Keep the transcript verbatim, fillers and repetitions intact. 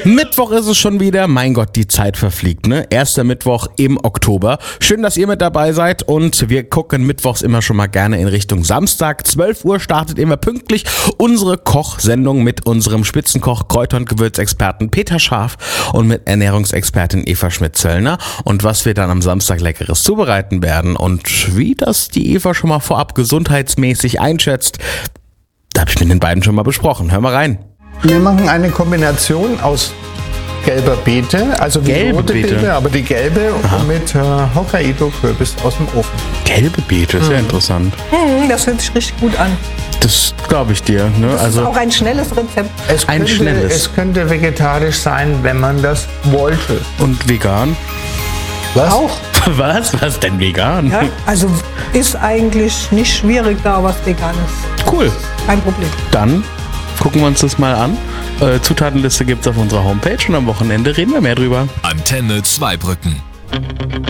Mittwoch ist es schon wieder. Mein Gott, die Zeit verfliegt, ne? Erster Mittwoch im Oktober. Schön, dass ihr mit dabei seid und wir gucken mittwochs immer schon mal gerne in Richtung Samstag. zwölf Uhr startet immer pünktlich unsere Kochsendung mit unserem Spitzenkoch, Kräuter- und Gewürzexperten Peter Scharf und mit Ernährungsexpertin Eva Schmidt-Zöllner. Und was wir dann am Samstag Leckeres zubereiten werden und wie das die Eva schon mal vorab gesundheitsmäßig einschätzt, da habe ich mit den beiden schon mal besprochen. Hör mal rein. Wir machen eine Kombination aus gelber Beete, also wie Gelbe rote Beete. Beete, aber die gelbe Aha. mit äh, Hokkaido-Kürbis aus dem Ofen. Gelbe Beete, sehr interessant. Hm, das hört sich richtig gut an. Das glaube ich dir. Ne? Das Also ist auch ein schnelles Rezept. Es Ein könnte, schnelles. Es könnte vegetarisch sein, wenn man das wollte. und vegan. Was? Auch. Was? Was denn vegan? Ja? Also ist eigentlich nicht schwierig, da was Veganes. Cool. Kein Problem. Dann gucken wir uns das mal an. Äh, Zutatenliste gibt's auf unserer Homepage und am Wochenende reden wir mehr drüber. Antenne Zweibrücken.